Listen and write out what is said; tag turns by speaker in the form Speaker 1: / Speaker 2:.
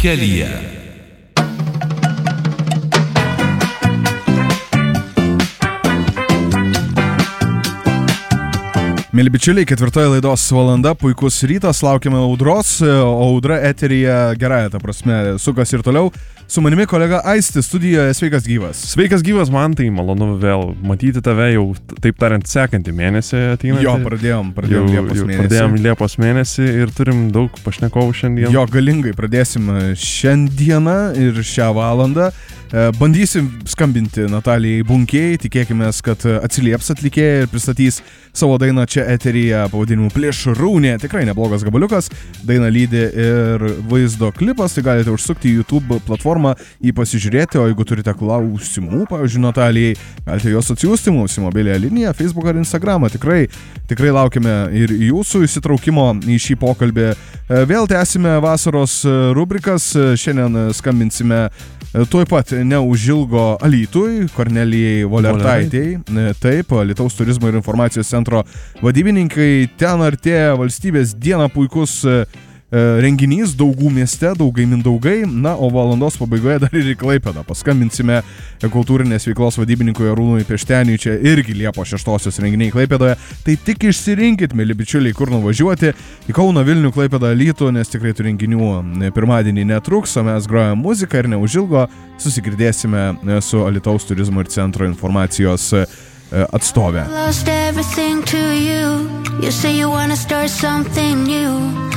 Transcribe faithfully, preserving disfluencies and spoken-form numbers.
Speaker 1: kelyje.
Speaker 2: Mėly bičiuliai, ketvirtoji laidos valanda, puikus rytas, laukiame audros, o audra eteryje gerąją, ta prasme, sukas ir toliau. Su manimi kolega Aistis studijoje, sveikas gyvas.
Speaker 3: Sveikas gyvas, man tai malonu vėl matyti tave jau, taip tariant, sekantį mėnesį ateinantį.
Speaker 2: Jo, pradėjom, pradėjom
Speaker 3: jau,
Speaker 2: Liepos
Speaker 3: jau
Speaker 2: mėnesį.
Speaker 3: Pradėjom Liepos mėnesį ir turim daug pašnekovų šiandien.
Speaker 2: Jo, galingai pradėsim šiandieną ir šią valandą. Bandysim skambinti Natalijai Bunkei, tikėkime, kad atsilieps atlikėja ir pristatys savo dainą čia eteryje pavadinimu Plėšrūnė. Tikrai neblogas gabaliukas, dainą lydi ir vaizdo klipas, tai galite užsukti į YouTube platformą, jį pasižiūrėti, o jeigu turite klausimų, pavyzdžiui, Natalijai, galite juos atsiųsti mums į mobiliąją liniją, Facebook ar Instagramą. Tikrai, tikrai laukime ir jūsų įsitraukimo į šį pokalbį. Vėl tęsime vasaros rubrikas, šiandien skambinsime tuoj pat neužilgo Alytui, Kornelijai Volertaitei. Taip, Alytaus turizmo ir informacijos centro vadybininkai. Ten artėja valstybės diena, puikus renginys Daugų mieste, Daugai Mindaugai. Na, o valandos pabaigoje dar ir į Klaipėdą. Paskambinsime kultūrinės veiklos vadybininkui Arūnui Pešteniui, čia irgi Liepos šeštosios renginiai Klaipėdoje. Tai tik išsirinkit, mėly bičiuliai, kur nuvažiuoti. Į Kauną, Vilnių, Klaipėdą, Alytų, nes tikrai tų renginių pirmadienį netruks, o mes grojame muziką ir neužilgo susigirdėsime su Alytaus turizmo ir centro informacijos atstovė.
Speaker 4: Lost everything to you. You say you wanna start something new.